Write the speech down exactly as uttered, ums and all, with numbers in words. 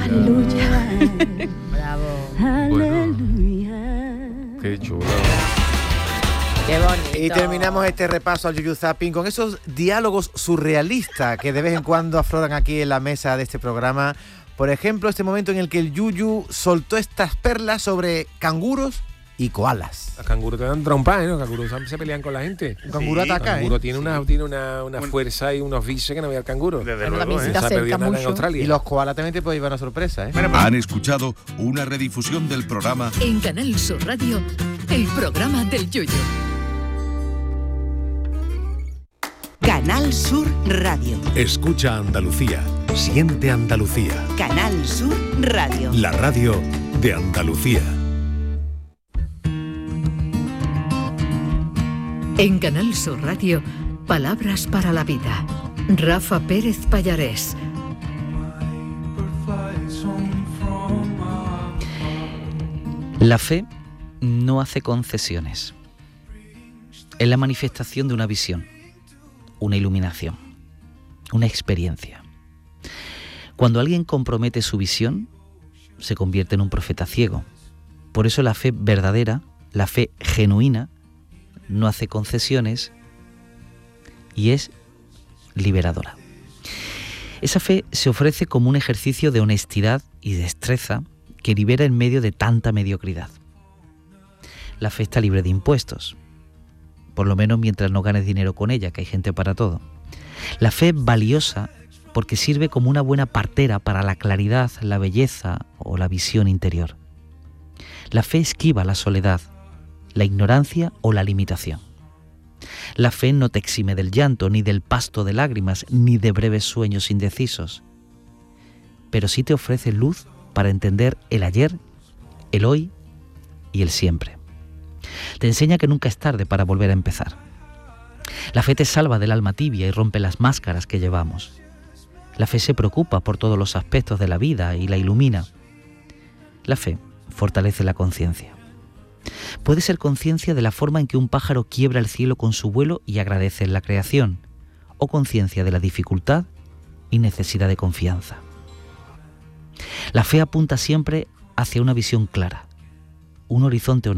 Aleluya. Bravo. Bueno, qué chulo. Qué bonito. Y terminamos este repaso al Yuyu Zapping con esos diálogos surrealistas que de vez en cuando afloran aquí en la mesa de este programa. Por ejemplo, este momento en el que el Yuyu soltó estas perlas sobre canguros y koalas. Los canguros te dan trompa, ¿eh? Los canguros se pelean con la gente. Un canguro El ataca, canguro ¿eh? tiene una, tiene una, una fuerza y unos bises que no había el canguro. Desde Bueno, luego, también ¿eh? si te Se ha acerca perdido nada en mucho. Australia. Y los koalas también te pueden llevar una sorpresa, ¿eh? Bueno, pues, Han escuchado una redifusión del programa En Canal Sur Radio, el programa del Yuyu. Canal Sur Radio. Escucha Andalucía. Siente Andalucía. Canal Sur Radio. La radio de Andalucía. En Canal Sur Radio, Palabras para la Vida. Rafa Pérez Pallarés. La fe no hace concesiones. Es la manifestación de una visión, una iluminación, una experiencia. Cuando alguien compromete su visión, se convierte en un profeta ciego. Por eso la fe verdadera, la fe genuina, no hace concesiones y es liberadora. Esa fe se ofrece como un ejercicio de honestidad y destreza que libera en medio de tanta mediocridad. La fe está libre de impuestos, por lo menos mientras no ganes dinero con ella, que hay gente para todo. La fe es valiosa porque sirve como una buena partera para la claridad, la belleza o la visión interior. La fe esquiva la soledad, la ignorancia o la limitación. La fe no te exime del llanto, ni del pasto de lágrimas, ni de breves sueños indecisos, pero sí te ofrece luz para entender el ayer, el hoy y el siempre. Te enseña que nunca es tarde para volver a empezar. La fe te salva del alma tibia y rompe las máscaras que llevamos. La fe se preocupa por todos los aspectos de la vida y la ilumina. La fe fortalece la conciencia. Puede ser conciencia de la forma en que un pájaro quiebra el cielo con su vuelo y agradece en la creación, o conciencia de la dificultad y necesidad de confianza. La fe apunta siempre hacia una visión clara, un horizonte honesto.